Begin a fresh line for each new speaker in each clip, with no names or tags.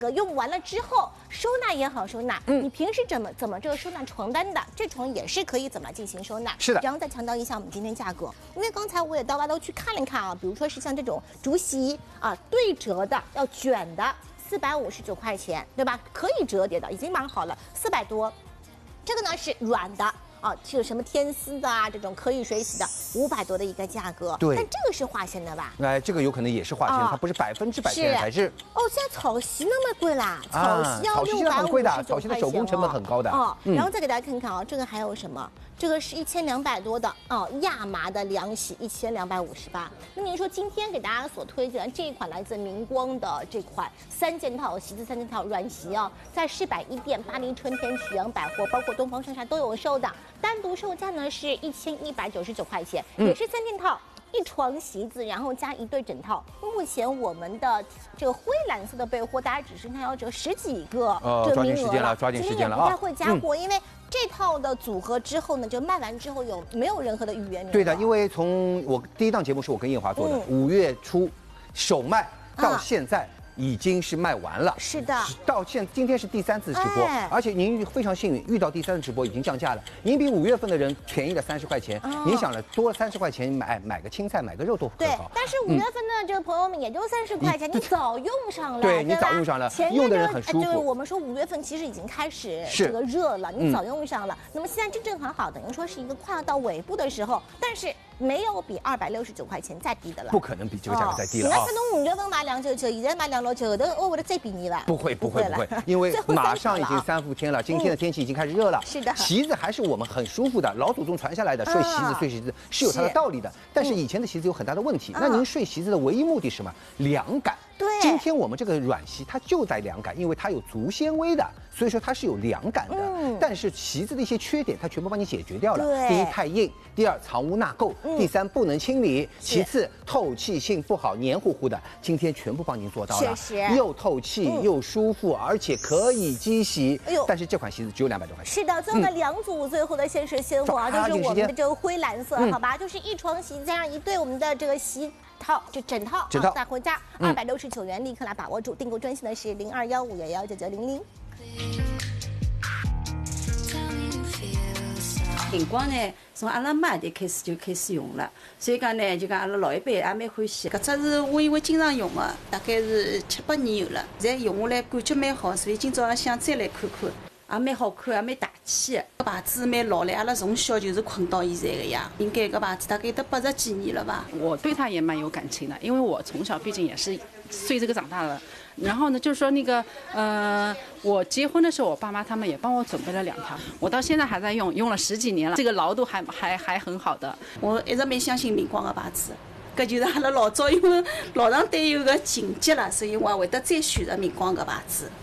用完了之后收纳也好收纳，你平时怎么这个收纳床单的，这床也是可以怎么进行收纳？
是的。
然后再强调一下我们今天价格，因为刚才我也到都去看了看啊，比如说是像这种竹席啊，对折的要卷的，459块钱，对吧？可以折叠的，已经蛮好了，400多。这个呢是软的。啊，有什么天丝的啊，这种可以水洗的，500多的一个价格。
对，
但这个是化纤的吧？
哎，这个有可能也是化纤，它不是100%天然材质。
哦，现在草席那么贵啦，草席要659块钱。
草席的手工成本很高的。
哦，然后再给大家看看啊，这个还有什么？这个是1200多的哦，亚麻的凉席1258。那您说今天给大家所推荐的这一款来自明光的这款3件套席子3件套软席啊，在世百一店、巴黎春天、曲阳百货，包括东方商厦都有售的。单独售价呢是1199块钱，也是3件套。一床席子，然后加一对枕套。目前我们的这个灰蓝色的被货，大家只剩下要折10几个这名额了，
抓紧时间了
不太会加货，因为这套的组合之后呢，就卖完之后没有任何的预约名额？
对的，因为从我第一档节目是我跟叶华做的，5月初首卖到现在。已经是卖完了，
是的，
到今天是第3次直播，而且您非常幸运遇到第3次直播已经降价了，您比5月份的人便宜了30块钱，您想了多了30块钱买个青菜买个肉都很好。
对，但是5月份的这个朋友们也就30块钱，你早用上了，
对你早用上了，用的人很舒服。
就是我们说5月份其实已经开始这个热了，你早用上了，那么现在真正很好，等于说是一个快要到尾部的时候，但是没有比269块钱再低的了，
不可能比这个价格再低了啊！
你看侬5月份买299，现在买269，等我的再便宜了。
不会，因为马上已经3伏天了，今天的天气已经开始热了。
是的，
席子还是我们很舒服的，老祖宗传下来的，睡席子是有它的道理的。但是以前的席子有很大的问题，那您睡席子的唯一目的是什么？凉感。
对，
今天我们这个软席它就带凉感，因为它有足纤维的，所以说它是有凉感的。但是席子的一些缺点，它全部帮你解决掉了。第一太硬，第二藏污纳垢，第三不能清理，其次透气性不好，黏糊糊的。今天全部帮您做到了，又透气又舒服，而且可以机洗。但是这款席子只有200多块钱。
是的，最后的2组最后的限时现货啊，就是我们的这个灰蓝色，好吧，就是一床席加上一对我们的这个席套，就枕套带回家269元，立刻来把握住。订购专线的是0215119900。
荧光呢，从阿拉妈就开始用了，所以讲呢，就讲阿拉老一辈也蛮欢喜。搿只是我因为经常用的，大概是7、8年有了，现在用下来感觉蛮好，所以今朝也想再来看看，也蛮好看，也蛮大气的。搿牌子蛮老了，阿拉从小就是困到现在的呀。应该搿牌子大概得80几年了吧。
我对它也蛮有感情的，因为我从小毕竟也是随这个长大的。然后呢，就是说那个我结婚的时候，我爸妈他们也帮我准备了2套，我到现在还在用了10几年了，这个牢度还很好的。
我一直蛮相信明光的牌子，搿就是阿拉老早因为老上对有个情结了，所以我也会得再选择明光搿牌子。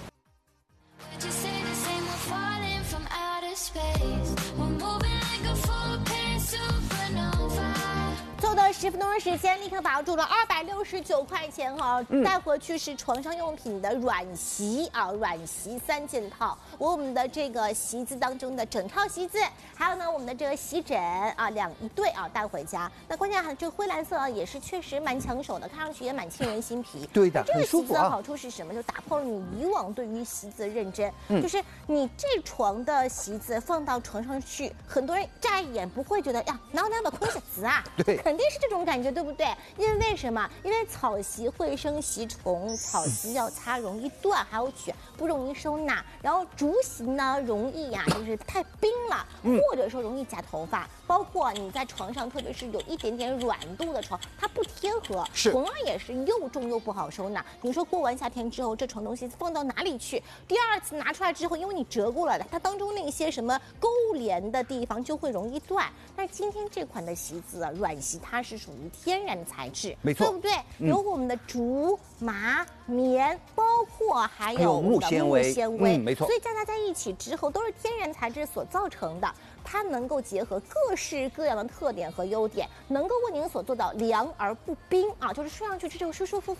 10分钟的时间，立刻把住了269块钱哈，带回去是床上用品的软席啊，软席3件套，我们的这个席子当中的整套席子，还有呢我们的这个席枕啊一对啊带回家。那关键还这个灰蓝色啊也是确实蛮抢手的，看上去也蛮沁人心脾。
对的，
这个席子的
啊。
好处是什么？就打破了你以往对于席子的认知，就是你这床的席子放到床上去，很多人乍一眼不会觉得呀，哪有那么空席子啊？
对，
肯定是这种感觉，对不对？为什么？因为草席会生席虫，草席要擦容易断，还有卷不容易收纳。然后竹席呢容易呀，就是太冰了，或者说容易夹头发。包括你在床上，特别是有一点点软度的床，它不贴合，同样也是又重又不好收纳。你说过完夏天之后，这床东西放到哪里去？第2次拿出来之后，因为你折过了的，它当中那些什么勾连的地方就会容易断。但是今天这款的席子啊，软席它是属于天然材质，
没错，
对不对？有我们的竹、麻、棉，包括还有
木纤维，
没错。所以加在一起之后，都是天然材质所造成的。它能够结合各式各样的特点和优点，能够为您所做到凉而不冰啊，就是睡上去这种舒舒服服的，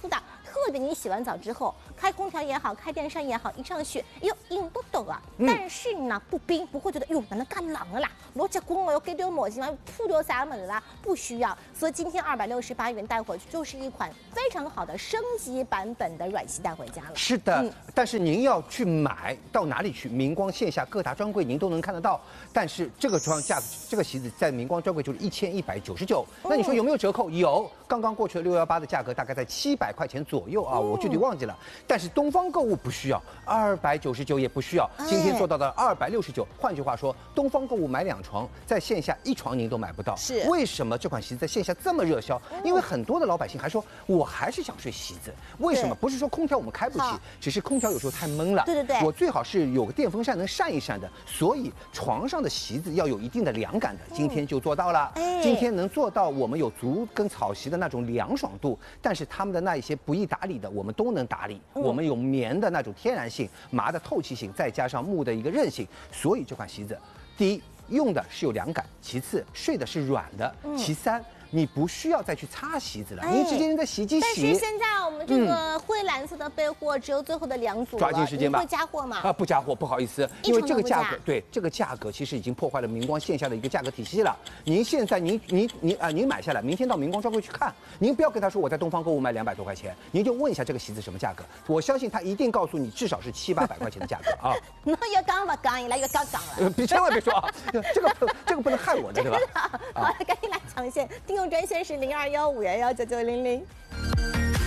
特别你洗完澡之后，开空调也好，开电扇也好，一上去，哎呦，硬嘟嘟啊，但是呢不冰，不会觉得哟，哪能干冷了啦？我结棍我要给点毛巾啊，铺掉啥么子啦？不需要。所以今天268元带回去，就是一款非常好的升级版本的软席带回家了。
是的，但是您要去买到哪里去？明光线下各大专柜您都能看得到。但是这个这个席子在明光专柜就是1199。那你说有没有折扣？有，刚刚过去的618的价格大概在700块钱左右啊，我具体忘记了。但是东方购物不需要，299也不需要，今天做到的269。换句话说，东方购物买2床，在线下1床您都买不到。
是
为什么这款席子在线下这么热销？因为很多的老百姓还说，我还是想睡席子。为什么？不是说空调我们开不起，只是空调有时候太闷了。
对，
我最好是有个电风扇能扇一扇的，所以床上的席子要有一定的凉感的。今天就做到了，今天能做到我们有竹跟草席的那种凉爽度，但是他们的那一些不易打理的，我们都能打理。我们有棉的那种天然性，麻的透气性，再加上木的一个韧性，所以这款席子，第一用的是有凉感，其次睡的是软的，其三。你不需要再去擦席子了，你直接用在洗衣机洗。
但是现在我们这个灰蓝色的备货只有最后的2组了，
抓紧时间吧。
你会加货吗？
啊，不加货，不好意思，因为这个价格，对这个价格其实已经破坏了明光线下的一个价格体系了。您现在您买下来，明天到明光专柜去看，您不要跟他说我在东方购物卖200多块钱，您就问一下这个席子什么价格，我相信他一定告诉你至少是700-800块钱的价格啊。
那越刚吧刚，越来越刚了。
千万别说啊，这个不能害我的，对吧？
好了，赶紧来抢线。听众专线是0215119900。